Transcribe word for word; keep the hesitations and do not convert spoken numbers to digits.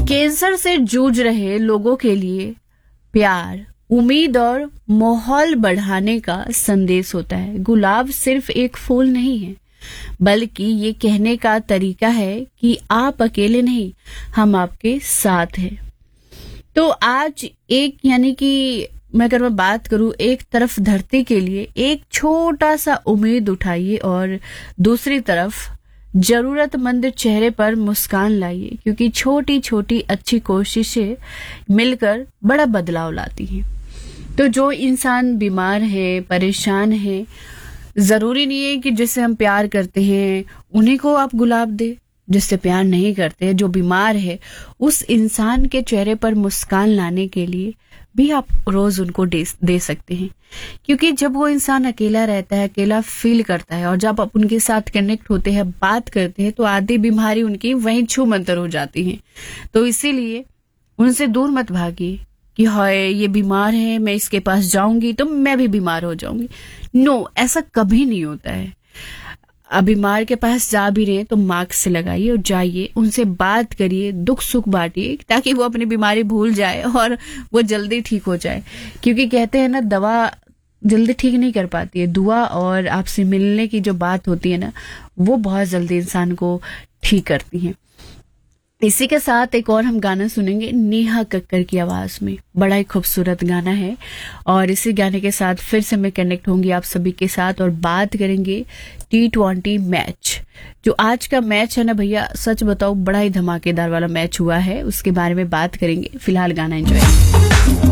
Cancer से जूझ रहे लोगों के लिए प्यार, उम्मीद और माहौल बढ़ाने का संदेश होता है। गुलाब सिर्फ एक फूल नहीं है, बल्कि ये कहने का तरीका है कि आप अकेले नहीं, हम आपके साथ हैं। तो आज एक यानी कि मैं अगर मैं बात करूं, एक तरफ धरती के लिए एक छोटा सा उम्मीद उठाइए और दूसरी तरफ जरूरतमंद चेहरे पर मुस्कान लाइए, क्योंकि छोटी छोटी अच्छी कोशिशें मिलकर बड़ा बदलाव लाती हैं। तो जो इंसान बीमार है, परेशान है, जरूरी नहीं है कि जिससे हम प्यार करते हैं उन्हीं को आप गुलाब दे। जिससे प्यार नहीं करते, जो बीमार है, उस इंसान के चेहरे पर मुस्कान लाने के लिए भी आप रोज उनको दे, दे सकते हैं। क्योंकि जब वो इंसान अकेला रहता है, अकेला फील करता है, और जब आप उनके साथ कनेक्ट होते हैं, बात करते हैं, तो आधी बीमारी उनकी वहीं छू मंतर हो जाती है। तो इसीलिए उनसे दूर मत भागिए कि हाय ये बीमार है, मैं इसके पास जाऊंगी तो मैं भी बीमार हो जाऊंगी। नो, ऐसा कभी नहीं होता है। अब बीमार के पास जा भी रहे तो मास्क से लगाइए और जाइए, उनसे बात करिए, दुख सुख बांटिए, ताकि वो अपनी बीमारी भूल जाए और वो जल्दी ठीक हो जाए। क्योंकि कहते हैं ना, दवा जल्दी ठीक नहीं कर पाती है, दुआ और आपसे मिलने की जो बात होती है ना, वो बहुत जल्दी इंसान को ठीक करती है। इसी के साथ एक और हम गाना सुनेंगे नेहा कक्कर की आवाज में। बड़ा ही खूबसूरत गाना है, और इसी गाने के साथ फिर से मैं कनेक्ट होंगी आप सभी के साथ और बात करेंगे टी ट्वेंटी मैच। जो आज का मैच है ना भैया, सच बताओ बड़ा ही धमाकेदार वाला मैच हुआ है, उसके बारे में बात करेंगे। फिलहाल गाना एंजॉय।